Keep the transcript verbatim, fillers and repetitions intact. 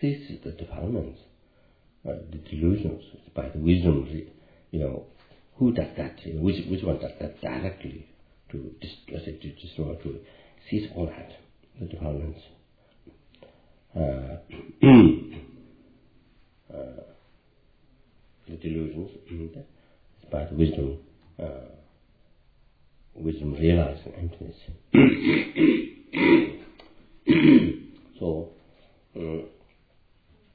This is the development, uh, the delusions by the wisdom. You know, who does that? You know, which which one does that directly to destroy, to destroy, to seize all that, the developments. Uh, uh, the delusions mm, by the wisdom, uh, wisdom realizing emptiness.